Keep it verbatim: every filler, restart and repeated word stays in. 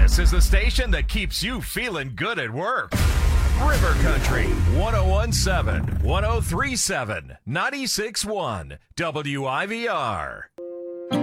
This is the station that keeps you feeling good at work. River Country, one oh one point seven, one oh three point seven, ninety-six point one, W I V R.